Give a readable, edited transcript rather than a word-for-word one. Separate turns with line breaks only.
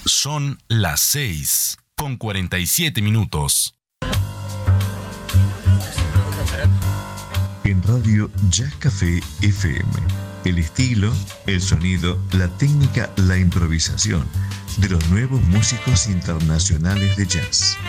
Son las 6:47.
En Radio Jazz Café FM, el estilo, el sonido, la técnica, la improvisación de los nuevos músicos internacionales de jazz.